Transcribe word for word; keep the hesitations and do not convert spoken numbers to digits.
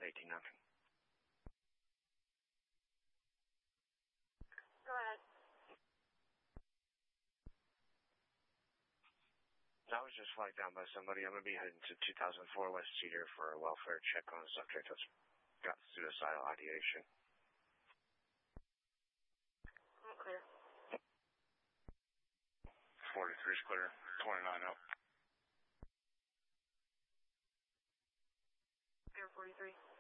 eighteen nothing. Go ahead. I was just flagged down by somebody. I'm going to be heading to two thousand four West Cedar for a welfare check on a subject that's got suicidal ideation. I'm clear. forty-three's clear. twenty-nine out. Air forty-three.